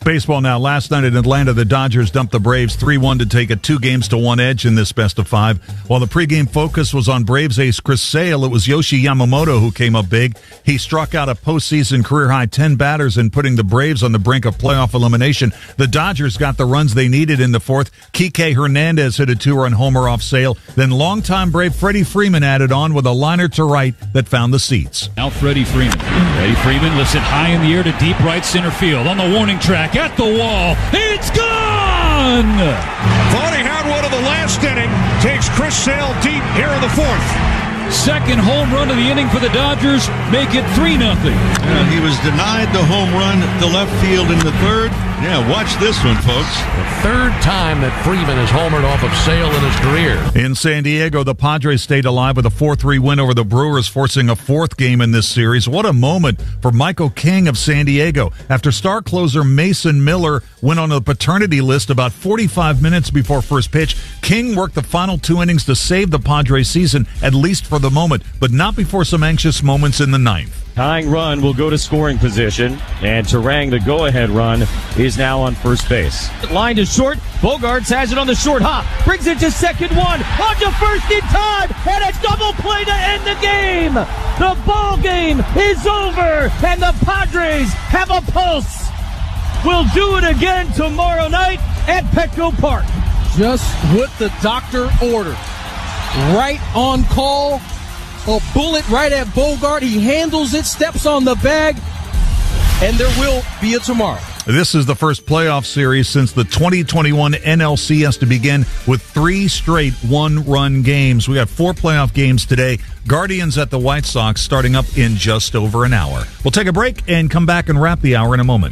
Baseball now. Last night in Atlanta, the Dodgers dumped the Braves 3-1 to take a 2-1 edge in this best-of-5. While the pregame focus was on Braves ace Chris Sale, it was Yoshi Yamamoto who came up big. He struck out a postseason career-high 10 batters in putting the Braves on the brink of playoff elimination. The Dodgers got the runs they needed in the fourth. Kike Hernandez hit a 2-run homer off Sale. Then longtime Brave Freddie Freeman added on with a liner to right that found the seats. Now Freddie Freeman. Freddie Freeman lifts it high in the air to deep right center field. On the warning track, at the wall. It's gone! Thought he had one of the last inning. Takes Chris Sale deep here in the fourth. Second home run of the inning for the Dodgers. Make it 3-0. He was denied the home run to left field in the third. Yeah, watch this one, folks. The third time that Freeman has homered off of Sale in his career. In San Diego, the Padres stayed alive with a 4-3 win over the Brewers, forcing a fourth game in this series. What a moment for Michael King of San Diego. After star closer Mason Miller went on the paternity list about 45 minutes before first pitch, King worked the final 2 innings to save the Padres season, at least for the moment, but not before some anxious moments in the ninth. Tying run will go to scoring position, and Turang, the go-ahead run, is now on first base. Line to short. Bogarts has it on the short hop. Brings it to second one. On to first in time, and a double play to end the game. The ball game is over, and the Padres have a pulse. We'll do it again tomorrow night at Petco Park. Just what the doctor ordered. Right on call. A bullet right at Bogart. He handles it, steps on the bag, and there will be a tomorrow. This is the first playoff series since the 2021 NLCS to begin with 3 straight one-run games. We got 4 playoff games today. Guardians at the White Sox starting up in just over an hour. We'll take a break and come back and wrap the hour in a moment.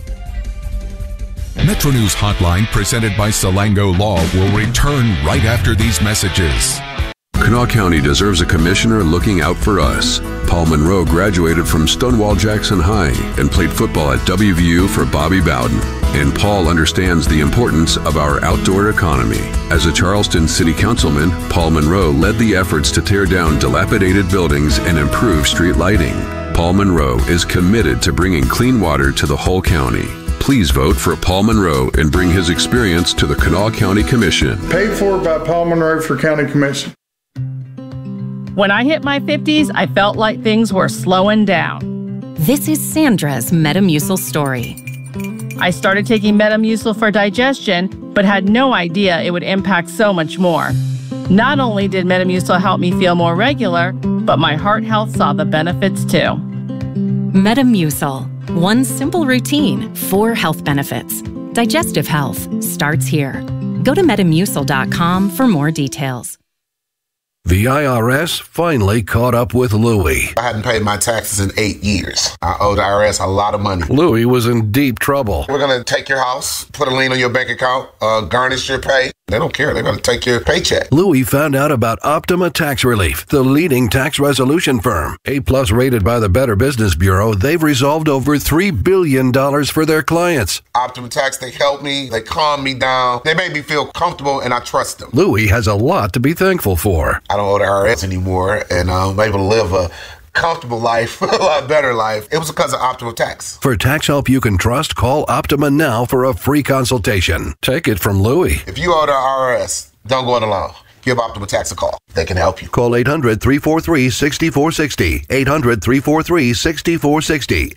Metro News Hotline, presented by Salango Law, will return right after these messages. Kanawha County deserves a commissioner looking out for us. Paul Monroe graduated from Stonewall Jackson High and played football at WVU for Bobby Bowden. And Paul understands the importance of our outdoor economy. As a Charleston City Councilman, Paul Monroe led the efforts to tear down dilapidated buildings and improve street lighting. Paul Monroe is committed to bringing clean water to the whole county. Please vote for Paul Monroe and bring his experience to the Kanawha County Commission. Paid for by Paul Monroe for County Commission. When I hit my 50s, I felt like things were slowing down. This is Sandra's Metamucil story. I started taking Metamucil for digestion, but had no idea it would impact so much more. Not only did Metamucil help me feel more regular, but my heart health saw the benefits too. Metamucil. One simple routine, 4 health benefits. Digestive health starts here. Go to Metamucil.com for more details. The IRS finally caught up with Louie. I hadn't paid my taxes in 8 years. I owed the IRS a lot of money. Louie was in deep trouble. We're going to take your house, put a lien on your bank account, garnish your pay. They don't care. They're going to take your paycheck. Louie found out about Optima Tax Relief, the leading tax resolution firm. A+ rated by the Better Business Bureau, they've resolved over $3 billion for their clients. Optima Tax, they helped me. They calmed me down. They made me feel comfortable, and I trust them. Louie has a lot to be thankful for. I don't owe the IRS anymore, and I'm able to live a comfortable life, a lot better life. It was because of Optima Tax. For tax help you can trust, call Optima now for a free consultation. Take it from Louie. If you owe the IRS, don't go it alone. Give Optima Tax a call. They can help you. Call 800-343-6460. 800-343-6460.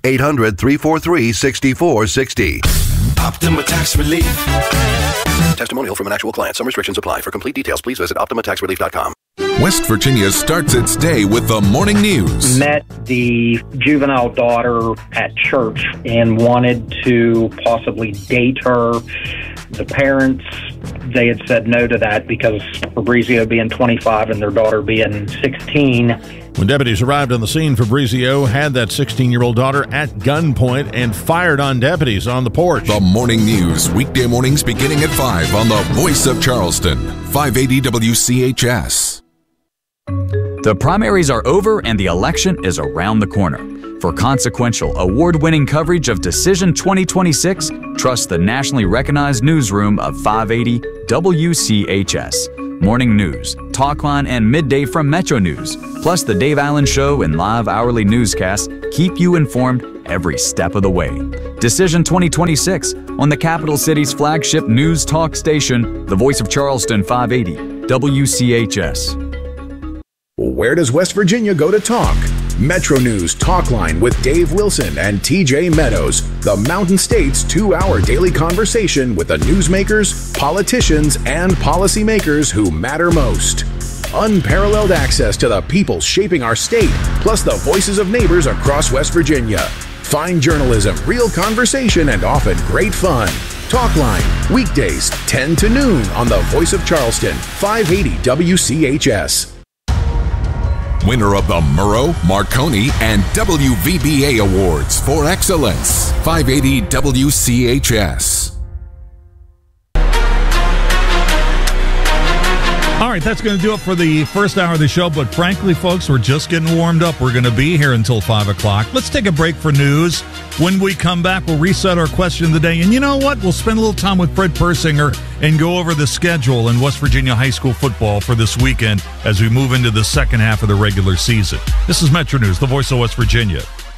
800-343-6460. Optima Tax Relief. Testimonial from an actual client. Some restrictions apply. For complete details, please visit OptimaTaxRelief.com. West Virginia starts its day with the morning news. Met the juvenile daughter at church and wanted to possibly date her. The parents, they had said no to that because Fabrizio being 25 and their daughter being 16. When deputies arrived on the scene, Fabrizio had that 16-year-old daughter at gunpoint and fired on deputies on the porch. The morning news, weekday mornings beginning at 5 on the Voice of Charleston, 580 WCHS. The primaries are over and the election is around the corner. For consequential, award-winning coverage of Decision 2026, trust the nationally recognized newsroom of 580 WCHS. Morning news, talkline, and midday from Metro News, plus the Dave Allen Show and live hourly newscasts keep you informed every step of the way. Decision 2026 on the capital city's flagship news talk station, The Voice of Charleston 580 WCHS. Where does West Virginia go to talk? Metro News Talkline with Dave Wilson and TJ Meadows, the Mountain State's 2-hour daily conversation with the newsmakers, politicians, and policymakers who matter most. Unparalleled access to the people shaping our state, plus the voices of neighbors across West Virginia. Fine journalism, real conversation, and often great fun. Talkline, weekdays, 10 to noon on the Voice of Charleston, 580 WCHS. Winner of the Murrow, Marconi, and WVBA Awards for Excellence. 580 WCHS. All right, that's going to do it for the first hour of the show. But frankly, folks, we're just getting warmed up. We're going to be here until 5 o'clock. Let's take a break for news. When we come back, we'll reset our question of the day. And you know what? We'll spend a little time with Fred Persinger and go over the schedule in West Virginia high school football for this weekend as we move into the second half of the regular season. This is Metro News, the Voice of West Virginia.